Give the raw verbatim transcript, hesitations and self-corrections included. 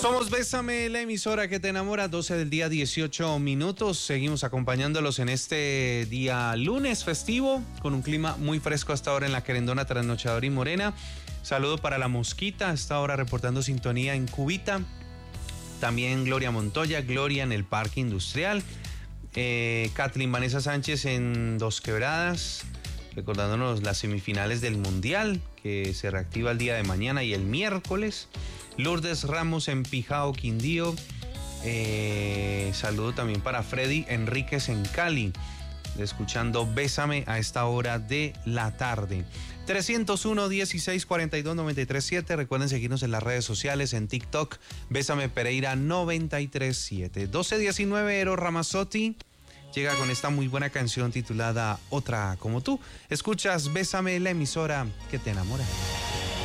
Somos Bésame, la emisora que te enamora, doce del día, dieciocho minutos. Seguimos acompañándolos en este día lunes festivo, con un clima muy fresco hasta ahora en la Querendona, Trasnochadora y Morena. Saludo para la Mosquita, hasta ahora reportando sintonía en Cubita. También Gloria Montoya, Gloria en el Parque Industrial. Eh, Kathleen Vanessa Sánchez en Dos Quebradas, recordándonos las semifinales del Mundial, que se reactiva el día de mañana y el miércoles. Lourdes Ramos en Pijao, Quindío. Eh, saludo también para Freddy Enríquez en Cali, escuchando Bésame a esta hora de la tarde. trescientos uno, dieciséis, cuarenta y dos, noventa y tres, siete. Recuerden seguirnos en las redes sociales, en TikTok, Bésame Pereira noventa y tres siete. doce diecinueve, Eros Ramazzotti llega con esta muy buena canción titulada Otra como tú. Escuchas Bésame, la emisora que te enamora.